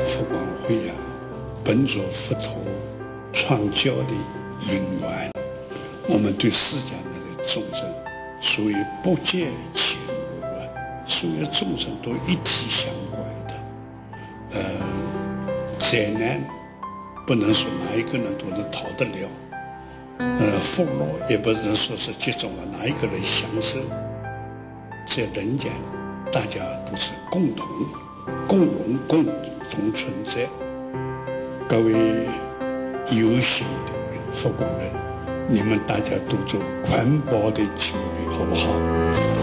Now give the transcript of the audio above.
佛光会本着佛陀传教的因缘，我们对世间的众生属于不见前路所有众生都一体相关的。灾难不能说哪一个人都能逃得了，福乐也不能说是集中了哪一个人享受。在人间，大家都是共同、共荣、共同存在。各位有心的佛光人，你们大家都做环保的清理，好不好？